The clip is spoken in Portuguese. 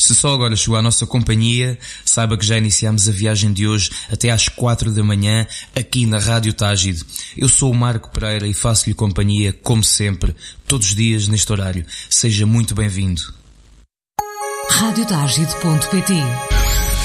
Se só agora chegou à nossa companhia, saiba que já iniciamos a viagem de hoje até às 4 da manhã aqui na Rádio Tágide. Eu sou o Marco Pereira e faço-lhe companhia, como sempre, todos os dias neste horário. Seja muito bem-vindo. Radiotágide.pt